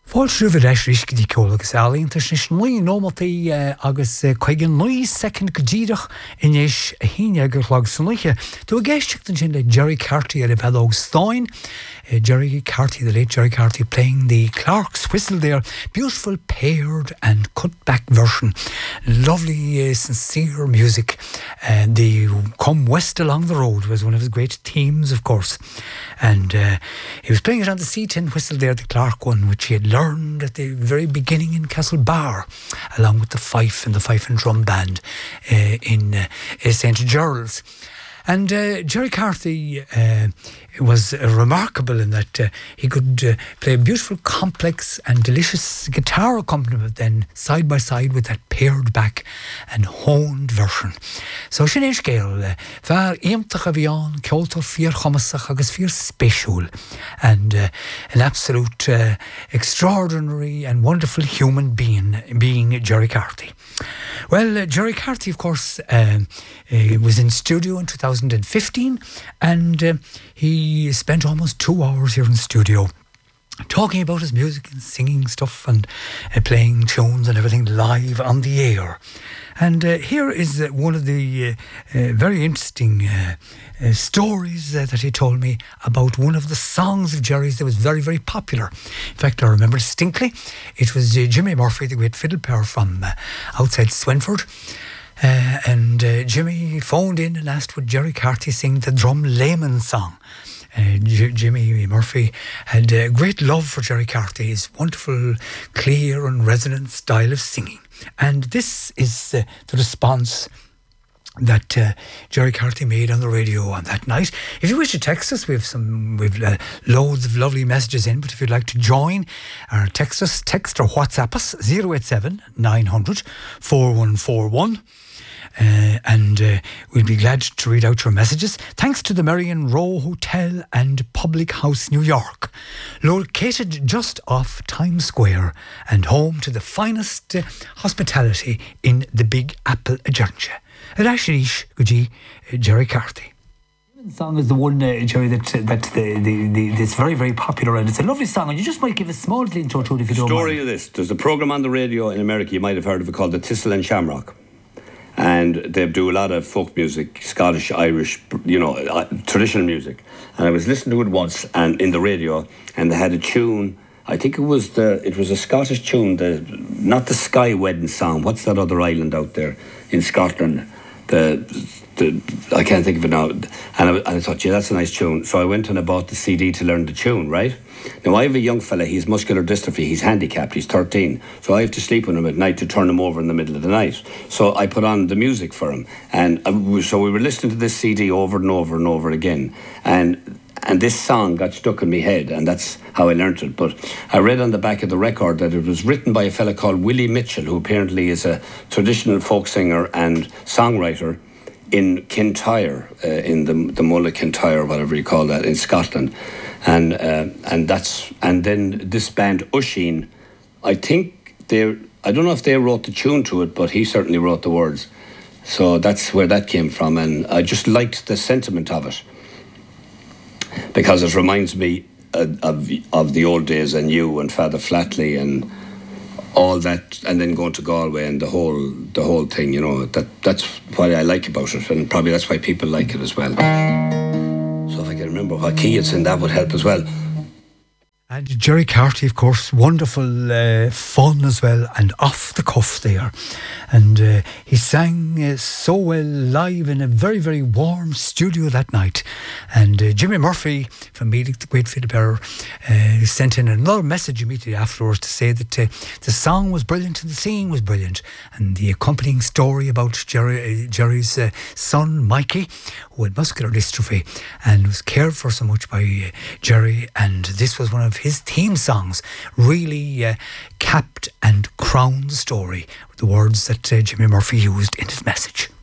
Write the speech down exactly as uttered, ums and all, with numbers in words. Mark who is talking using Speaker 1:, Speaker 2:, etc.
Speaker 1: Fáilsú bh leis rísci dí ceolalas ealaíontas is nuí nómataí agus chuige nuí second go ddíireach inis a híine gur chlág san luiche. Tú a ggéisteachtain sin le Gerry Carty at a bhealóg Stein. Uh, Gerry Carty, the late Gerry Carty, playing the Clark's whistle there. Beautiful paired and cut back version. Lovely, uh, sincere music. And the Come West Along the Road was one of his great themes, of course. And uh, he was playing it on the C ten whistle there, the Clark one, which he had learned at the very beginning in Castlebar, along with the fife and the fife and drum band uh, in uh, Saint Gerald's. And uh, Gerry Carty uh, was uh, remarkable in that uh, he could uh, play a beautiful, complex and delicious guitar accompaniment then side by side with that pared back and honed version. So sin é scéal, fear éimtach a bhíán, ceoltar fíor chumasach agus fíor spéisiúil, and uh, an absolute uh, extraordinary and wonderful human being, being Gerry Carty. Well, uh, Gerry Carty, of course, uh, uh, was in studio in two thousand fifteen, and uh, he spent almost two hours here in studio talking about his music and singing stuff and uh, playing tunes and everything live on the air. And uh, here is uh, one of the uh, uh, very interesting uh, uh, stories uh, that he told me about one of the songs of Gerry's that was very, very popular. In fact, I remember distinctly, it was uh, Jimmy Murphy, the great fiddle player from uh, outside Swinford. Uh, and uh, Jimmy phoned in and asked would Gerry Carty sing the Drum Layman song. Uh, J- Jimmy Murphy had a uh, great love for Gerry Carty, his wonderful, clear and resonant style of singing. And this is uh, the response that uh, Gerry Carty made on the radio on that night. If you wish to text us, we have some, we've uh, loads of lovely messages in, but if you'd like to join or text us, text or WhatsApp us, zero eight seven nine hundred four one four one. Uh, and uh, we'll be glad to read out your messages. Thanks to the Marion Row Hotel and Public House, New York, located just off Times Square and home to the finest uh, hospitality in the Big Apple Adjuncha. Rashish Guji, Gerry Carty. The song is the one, uh, Gerry, that that the, the, the that's very, very popular, and it's a lovely song, and you just might give a small intro to it if you don't mind.
Speaker 2: Story of this: there's a program on the radio in America, you might have heard of it, called the Thistle and Shamrock. And they do a lot of folk music, Scottish, Irish, you know, uh, traditional music. And I was listening to it once, and in the radio, and they had a tune. I think it was the it was a Scottish tune, the not the Skye Wedding song. What's that other island out there in Scotland? The the I can't think of it now. And I, and I thought, yeah, that's a nice tune. So I went and I bought the C D to learn the tune, right? Now, I have a young fella, he's muscular dystrophy, he's handicapped, he's thirteen. So I have to sleep with him at night to turn him over in the middle of the night. So I put on the music for him. And uh, so we were listening to this C D over and over and over again. And and this song got stuck in my head, and that's how I learnt it. But I read on the back of the record that it was written by a fella called Willie Mitchell, who apparently is a traditional folk singer and songwriter in Kintyre, uh, in the the Mulla Kintyre, whatever you call that, in Scotland. And uh, and that's and then this band Usheen, I think they I don't know if they wrote the tune to it, but he certainly wrote the words. So that's where that came from, and I just liked the sentiment of it because it reminds me uh, of of the old days and you and Father Flatley and all that, and then going to Galway and the whole the whole thing. You know, that that's what I like about it, and probably that's why people like it as well. So if I can remember what key it's in, that would help as well.
Speaker 1: And Gerry Carty, of course, wonderful uh, fun as well, and off the cuff there. And uh, he sang uh, so well live in a very, very warm studio that night. And uh, Jimmy Murphy from Mealig, the great fiddle player, uh, sent in another message immediately afterwards to say that uh, the song was brilliant and the singing was brilliant. And the accompanying story about Gerry, uh, Gerry's uh, son, Mikey, who had muscular dystrophy and was cared for so much by uh, Gerry. And this was one of his theme songs, really uh, capped and crowned the story with the words that uh, Jimmy Murphy used in his message.